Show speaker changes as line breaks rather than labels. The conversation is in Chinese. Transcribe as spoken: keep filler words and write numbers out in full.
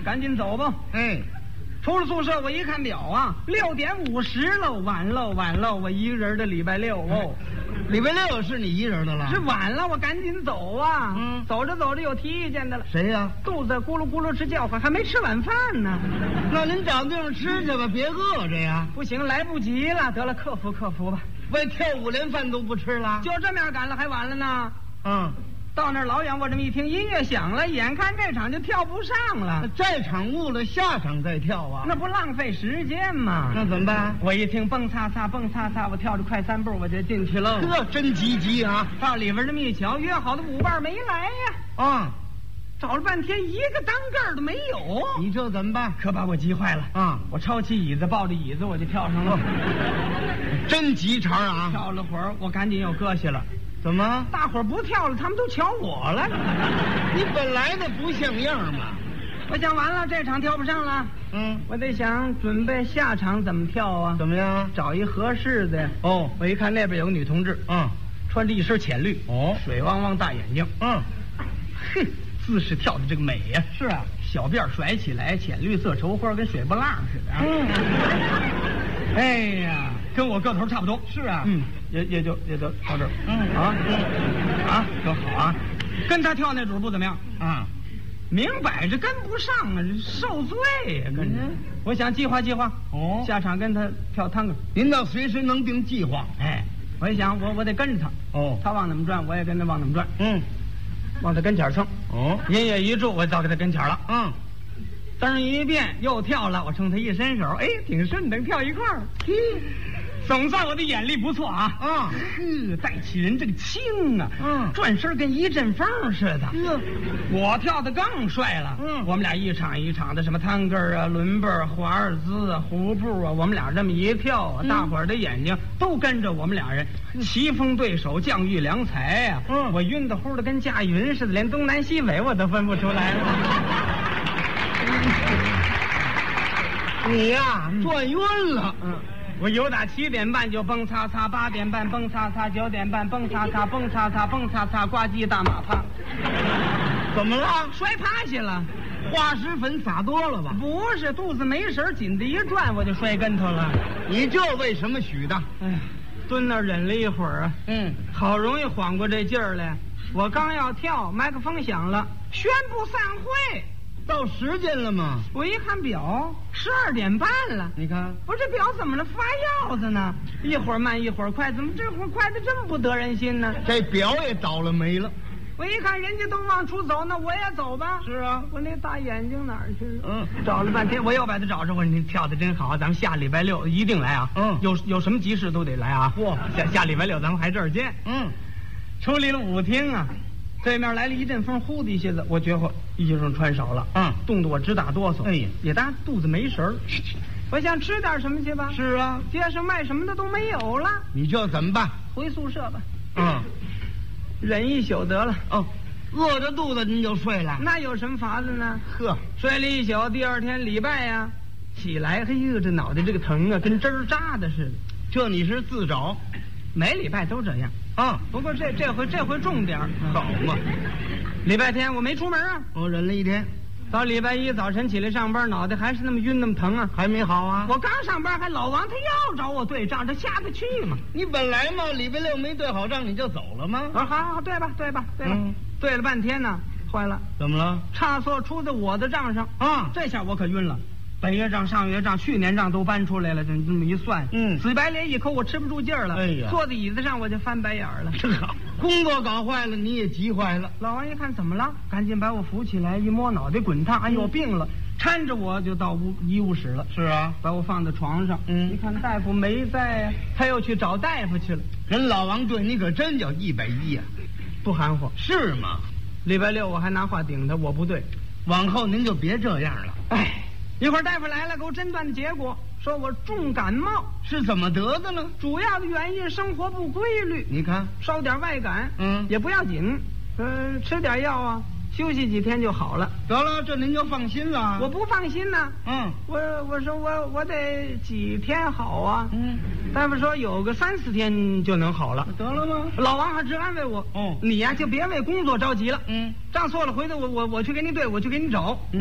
赶紧走吧。
哎，
出了宿舍，我一看表啊，六点五十了，晚了晚了，我一个人的礼拜六哦。
礼拜六是你一人的了？
是晚了，我赶紧走啊！
嗯，
走着走着有提意见的了。
谁呀、啊？
肚子咕噜咕噜直叫唤，还没吃晚饭呢。
那您找地方吃去吧，别饿着呀。
不行，来不及了，得了，克服克服吧。
为跳舞连饭都不吃了？
就这么样赶了，还晚了呢。
嗯，
到那儿老远，我这么一听音乐响了，眼看这场就跳不上了。
这场误了，下场再跳啊？
那不浪费时间吗？
那怎么办？
我一听蹦擦擦蹦擦擦，我跳着快三步我就进去喽。
这真积极啊！
到里边这么一瞧，约好的舞伴没来呀。
啊，
找了半天一个当个儿都没有。
你这怎么办？
可把我急坏了
啊！
我抄起椅子，抱着椅子我就跳上了。
真急茬啊！
跳了会儿，我赶紧又搁下了。
怎么？
大伙儿不跳了，他们都瞧我了。
你本来的不像样嘛！
我想完了，这场跳不上了。
嗯，
我得想准备下场怎么跳啊？
怎么样？
找一合适的。
哦，
我一看那边有个女同志，
嗯，
穿着一身浅绿，
哦，
水汪汪大眼睛，
嗯，
哼，姿势跳的这个美呀、啊！
是啊，
小辫甩起来，浅绿色绸花跟水波浪似的啊。
嗯，
哎呀，跟我个头差不多。
是啊，
嗯，也也就也就到这儿。
嗯
啊，啊，多好啊！跟他跳那主不怎么样
啊，
明摆着跟不上啊，受罪呀、啊！跟着，
嗯、
我想计划计划，
哦，
下场跟他跳探戈。
您倒随时能定计划。
哎，我一想，我我得跟着他。
哦，
他往哪么转，我也跟他往哪么转。
嗯，
往他跟前蹭。
哦，
音乐一住，我到他跟前了。
嗯，
灯一变，又跳了。我冲他一伸手，哎，挺顺的，跳一块儿。嘿，总算我的眼力不错啊！
啊，
呵，带起人这个轻啊，
嗯，
转身跟一阵风似的。
嗯，
我跳的更帅了。
嗯，
我们俩一场一场的什么探戈啊、伦贝儿、华尔兹啊、胡步啊，我们俩这么一跳啊，
嗯、
大伙儿的眼睛都跟着我们俩人，棋逢对手，将遇良才呀、啊。
嗯，
我晕的乎的跟驾云似的，连东南西北我都分不出来了。
你呀、啊，转晕了。
嗯。我有打七点半就蹦擦擦，八点半蹦擦擦，九点半蹦擦擦，蹦擦擦，蹦擦擦，呱唧大马趴。
怎么了？
摔趴下了，
化石粉撒多了吧？
不是，肚子没神，紧的一转我就摔跟头了。
你这为什么许的？
哎呀，蹲那儿忍了一会儿啊，
嗯，
好容易缓过这劲儿来。我刚要跳，麦克风响了，宣布散会。
到时间了吗？
我一看表，十二点半了。
你看，
不是这表怎么了？发药子呢？一会儿慢，一会儿快，怎么这会儿快的这么不得人心呢？
这表也倒了霉了。
我一看人家都往出走，那我也走吧。
是啊，
我那大眼睛哪儿去了？
嗯，
找了半天，我又把他找着。我说你跳的真好，咱们下礼拜六一定来啊。
嗯，
有有什么急事都得来啊。
嚯，
下下礼拜六咱们还这儿见。
嗯，
出离了舞厅啊。对面来了一阵风，呼的一下子，我觉着衣裳穿少了，
嗯，
冻得我直打哆嗦。
哎呀，
也当肚子没神儿。我想吃点什么去吧。
是啊，
街上卖什么的都没有了。
你这怎么办？
回宿舍吧。
嗯，
忍一宿得了。
哦，饿着肚子您就睡了？
那有什么法子呢？
呵，
睡了一宿，第二天礼拜呀、啊，起来，嘿呦，这脑袋这个疼啊，跟针儿扎的似的。
这你是自找？
每礼拜都这样。
啊，
不过这这回这回重点
好嘛。
礼拜天我没出门啊，
我忍了一天。
到礼拜一早晨起来上班，脑袋还是那么晕那么疼啊，
还没好啊。
我刚上班还老王他要找我对账，这下得去吗？
你本来嘛礼拜六没对好账你就走了吗？
我说好好好，对吧对吧对吧，
嗯、
对了半天呢，坏了。
怎么了？
差错出在我的账上
啊！
这下我可晕了。本月账、上月账、去年账都搬出来了，这这么一算，
嗯，
死白脸一口，我吃不住劲儿了。
哎呀，
坐在椅子上我就翻白眼了。
这好，工作搞坏了，你也急坏了。
老王一看怎么了，赶紧把我扶起来，一摸脑袋滚烫，哎呦病了，搀着我就到屋医务室了。
是啊，
把我放在床上。
嗯，
一看大夫没在，他又去找大夫去了。
人老王对你可真叫一百一呀，
不含糊。
是吗？
礼拜六我还拿话顶他，我不对，
往后您就别这样了。
哎。一会儿大夫来了，给我诊断的结果，说我重感冒。
是怎么得的呢？
主要的原因生活不规律。
你看，
烧点外感，
嗯，
也不要紧，呃，吃点药啊，休息几天就好了。
得了，这您就放心了。
我不放心呢。
嗯，
我我说我我得几天好啊？
嗯，
大夫说有个三四天就能好了。
得了吗？
老王还直安慰我。
哦，
你呀就别为工作着急了。
嗯，
账错了，回头我我我去给你对，我去给你找。